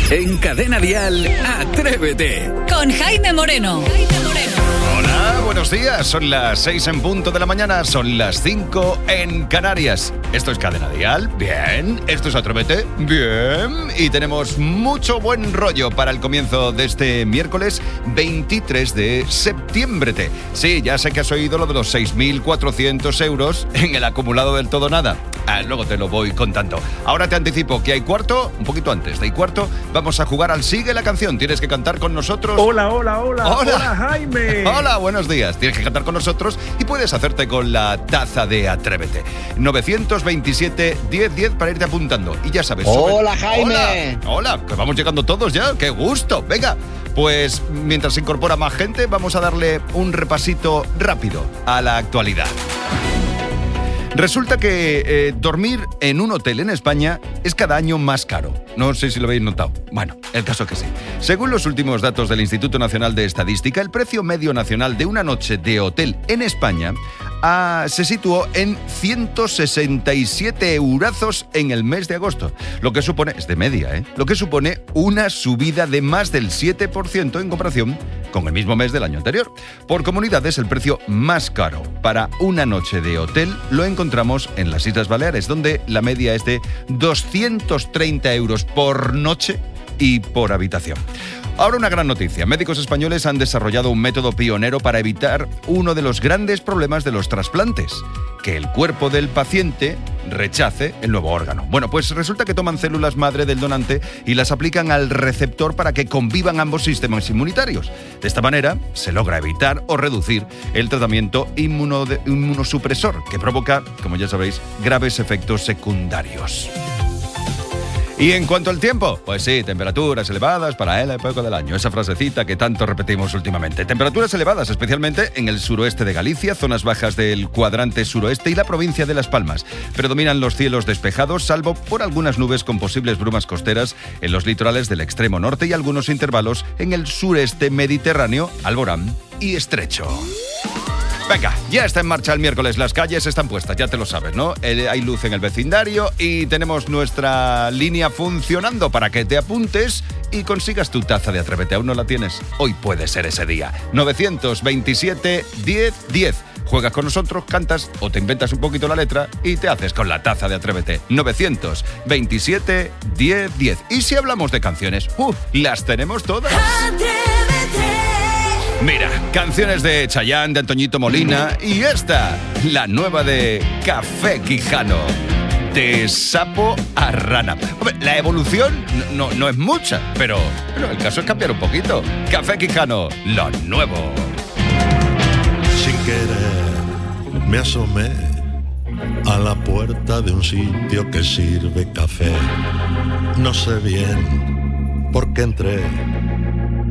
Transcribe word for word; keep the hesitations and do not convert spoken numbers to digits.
En Cadena Dial, Atrévete. Con Jaime Moreno. Jaime Moreno. Hola, buenos días. Son las seis en punto de la mañana, son las cinco en Canarias. Esto es Cadena Dial, bien. Esto es Atrévete, bien. Y tenemos mucho buen rollo para el comienzo de este miércoles veintitrés de septiembre. Sí, ya sé que has oído lo de los seis mil cuatrocientos euros en el acumulado del todo nada. Ah, luego te lo voy contando. Ahora te anticipo que hay cuarto, un poquito antes de hay cuarto, vamos a jugar al Sigue la Canción. Tienes que cantar con nosotros. Hola, hola, hola. Hola, hola Jaime. Hola, buenos días. Tienes que cantar con nosotros y puedes hacerte con la taza de Atrévete. novecientos veintisiete, diez diez para irte apuntando. Y ya sabes. Hola, sobre... Jaime. Hola, hola, que vamos llegando todos ya. ¡Qué gusto! Venga, pues mientras se incorpora más gente, vamos a darle un repasito rápido a la actualidad. Resulta que eh, dormir en un hotel en España es cada año más caro. No sé si lo habéis notado. Bueno, el caso es que sí. Según los últimos datos del Instituto Nacional de Estadística, el precio medio nacional de una noche de hotel en España ah, se situó en ciento sesenta y siete eurazos en el mes de agosto. Lo que supone, es de media, ¿eh? Lo que supone una subida de más del siete por ciento en comparación con el mismo mes del año anterior. Por comunidades, el precio más caro para una noche de hotel lo encontramos en las Islas Baleares, donde la media es de doscientos treinta euros por noche y por habitación. Ahora una gran noticia. Médicos españoles han desarrollado un método pionero para evitar uno de los grandes problemas de los trasplantes, que el cuerpo del paciente rechace el nuevo órgano. Bueno, pues resulta que toman células madre del donante y las aplican al receptor para que convivan ambos sistemas inmunitarios. De esta manera se logra evitar o reducir el tratamiento inmuno- inmunosupresor, que provoca, como ya sabéis, graves efectos secundarios. Y en cuanto al tiempo, pues sí, temperaturas elevadas para la época del año. Esa frasecita que tanto repetimos últimamente. Temperaturas elevadas, especialmente en el suroeste de Galicia, zonas bajas del cuadrante suroeste y la provincia de Las Palmas. Predominan los cielos despejados, salvo por algunas nubes con posibles brumas costeras en los litorales del extremo norte y algunos intervalos en el sureste mediterráneo, Alborán y Estrecho. Venga, ya está en marcha el miércoles, las calles están puestas, ya te lo sabes, ¿no? Eh, hay luz en el vecindario y tenemos nuestra línea funcionando para que te apuntes y consigas tu taza de Atrévete. ¿Aún no la tienes? Hoy puede ser ese día. novecientos veintisiete, diez diez. Juegas con nosotros, cantas o te inventas un poquito la letra y te haces con la taza de Atrévete. novecientos veintisiete, diez diez. Y si hablamos de canciones, ¡uh! Las tenemos todas. Mira, canciones de Chayanne, de Antoñito Molina y esta, la nueva de Café Quijano, de sapo a rana. Hombre, la evolución no, no es mucha, pero, pero el caso es cambiar un poquito. Café Quijano, lo nuevo. Sin querer me asomé a la puerta de un sitio que sirve café. No sé bien por qué entré.